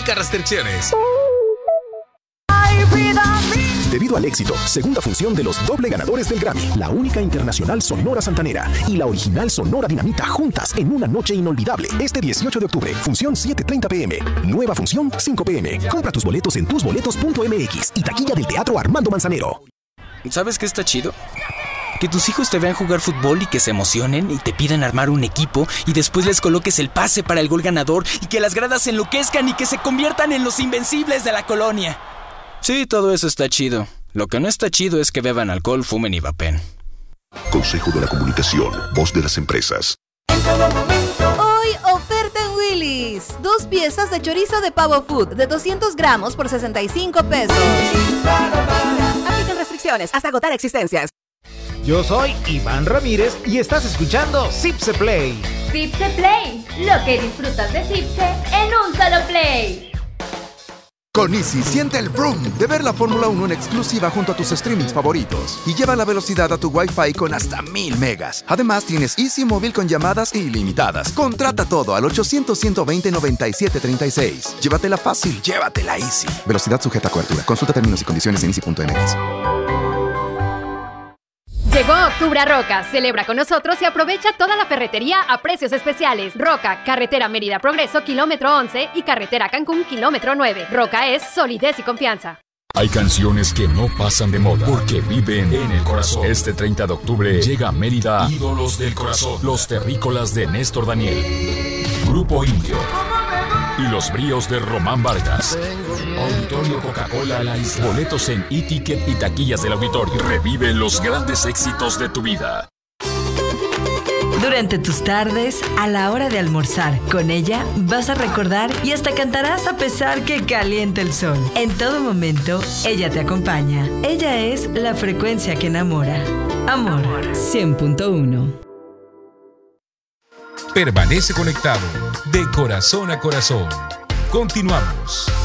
Aplica restricciones. Debido al éxito, segunda función de los doble ganadores del Grammy, la única internacional Sonora Santanera y la original Sonora Dinamita juntas en una noche inolvidable. Este 18 de octubre, función 7:30 p.m. Nueva función 5 p.m. Compra tus boletos en tusboletos.mx y taquilla del Teatro Armando Manzanero. ¿Sabes qué está chido? Que tus hijos te vean jugar fútbol y que se emocionen y te pidan armar un equipo y después les coloques el pase para el gol ganador y que las gradas se enloquezcan y que se conviertan en los invencibles de la colonia. Sí, todo eso está chido. Lo que no está chido es que beban alcohol, fumen y vapen. Consejo de la Comunicación, voz de las empresas. Hoy oferta en Willy's. 2 piezas de chorizo de pavo food de 200 gramos por 65 pesos. Aplican restricciones hasta agotar existencias. Yo soy Iván Ramírez y estás escuchando Zipse Play. Zipse Play, lo que disfrutas de Zipse en un solo play. Con Easy siente el vroom de ver la Fórmula 1 en exclusiva junto a tus streamings favoritos y lleva la velocidad a tu Wi-Fi con hasta 1000 megas. Además tienes Easy Móvil con llamadas ilimitadas. Contrata todo al 800-120-9736. Llévatela fácil, llévatela Easy. Velocidad sujeta a cobertura. Consulta términos y condiciones en easy.mx. Llegó octubre a Roca. Celebra con nosotros y aprovecha toda la ferretería a precios especiales. Roca, carretera Mérida Progreso, kilómetro 11 y carretera Cancún, kilómetro 9. Roca es solidez y confianza. Hay canciones que no pasan de moda porque viven en el corazón. Este 30 de octubre llega a Mérida Ídolos del Corazón, los terrícolas de Néstor Daniel, Grupo Indio y los bríos de Román Vargas. Auditorio Coca-Cola La Isla. Boletos en e-ticket y taquillas del auditorio. Revive los grandes éxitos de tu vida. Durante tus tardes, a la hora de almorzar, con ella vas a recordar y hasta cantarás a pesar que caliente el sol. En todo momento, ella te acompaña. Ella es la frecuencia que enamora. Amor 100.1. Permanece conectado de corazón a corazón. Continuamos.